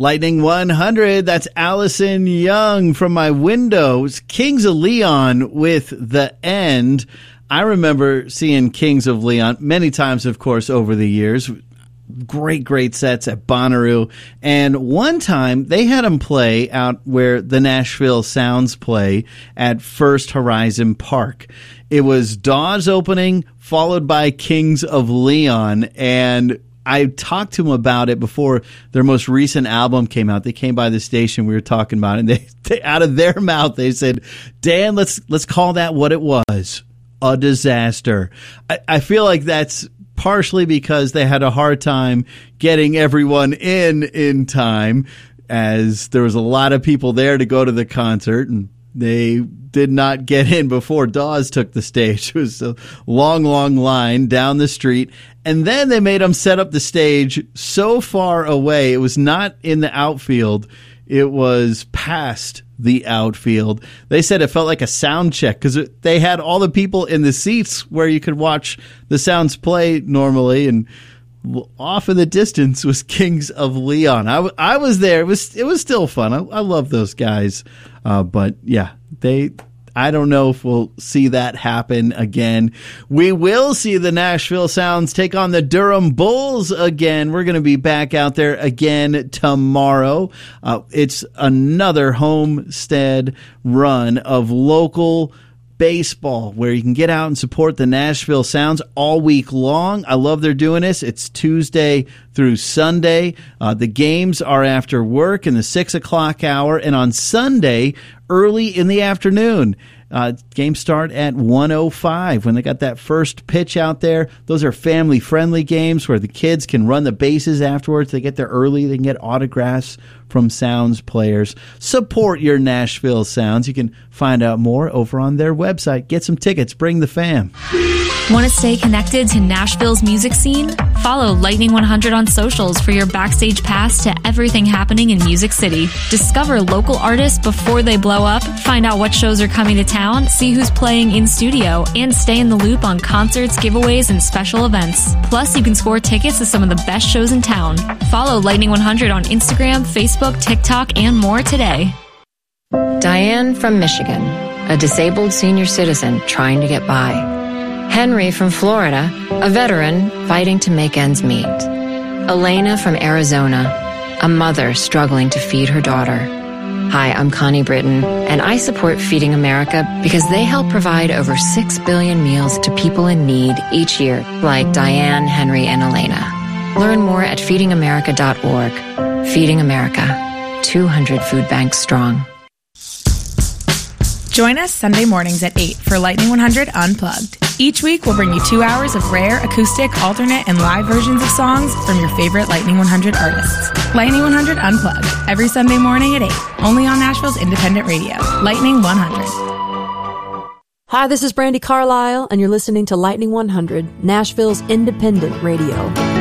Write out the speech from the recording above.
Lightning 100, that's Allison Young from my window. It's Kings of Leon with The End. I remember seeing Kings of Leon many times, of course, over the years. Great sets at Bonnaroo. And one time they had them play out where the Nashville Sounds play at First Horizon Park. It was Dawes opening, followed by Kings of Leon. And I talked to them about it before their most recent album came out. They came by the station, we were talking about it, and they out of their mouth, they said, Dan, let's call that what it was, a disaster. I feel like that's partially because they had a hard time getting everyone in time, as there was a lot of people there to go to the concert, and they did not get in before Dawes took the stage. It was a long line down the street. And then they made them set up the stage so far away. It was not in the outfield. It was past the outfield. They said it felt like a sound check because they had all the people in the seats where you could watch the Sounds play normally, and off in the distance was Kings of Leon. I was there. It was still fun. I love those guys. But yeah, I don't know if we'll see that happen again. We will see the Nashville Sounds take on the Durham Bulls again. We're going to be back out there again tomorrow. It's another homestead run of local baseball where you can get out and support the Nashville Sounds all week long. I love they're doing this. It's Tuesday through Sunday. The games are after work in the 6 o'clock hour, and on Sunday, early in the afternoon. Games start at 1:05 when they got that first pitch out there. Those are family-friendly games where the kids can run the bases afterwards. They get there early. They can get autographs from Sounds players. Support your Nashville Sounds. You can find out more over on their website. Get some tickets. Bring the fam. Want to stay connected to Nashville's music scene? Follow Lightning 100 on socials for your backstage pass to everything happening in Music City. Discover local artists before they blow up, find out what shows are coming to town, see who's playing in studio, and stay in the loop on concerts, giveaways, and special events. Plus, you can score tickets to some of the best shows in town. Follow Lightning 100 on Instagram, Facebook, TikTok, and more today. Diane from Michigan, a disabled senior citizen trying to get by. Henry from Florida, a veteran fighting to make ends meet. Elena from Arizona, a mother struggling to feed her daughter. Hi, I'm Connie Britton, and I support Feeding America because they help provide over 6 billion meals to people in need each year, like Diane, Henry, and Elena. Learn more at feedingamerica.org. Feeding America, 200 food banks strong. Join us Sunday mornings at 8 for Lightning 100 Unplugged. Each week, we'll bring you 2 hours of rare, acoustic, alternate, and live versions of songs from your favorite Lightning 100 artists. Lightning 100 Unplugged, every Sunday morning at 8, only on Nashville's independent radio, Lightning 100. Hi, this is Brandi Carlile, and you're listening to Lightning 100, Nashville's independent radio.